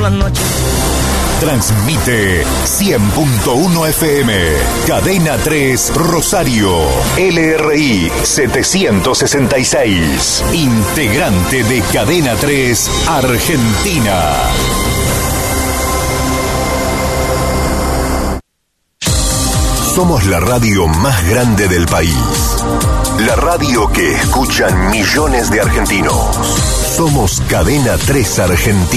noche. Transmite 100.1 FM, Cadena 3 Rosario, LRI 766, integrante de Cadena 3 Argentina. Somos la radio más grande del país. La radio que escuchan millones de argentinos. Somos Cadena 3 Argentina.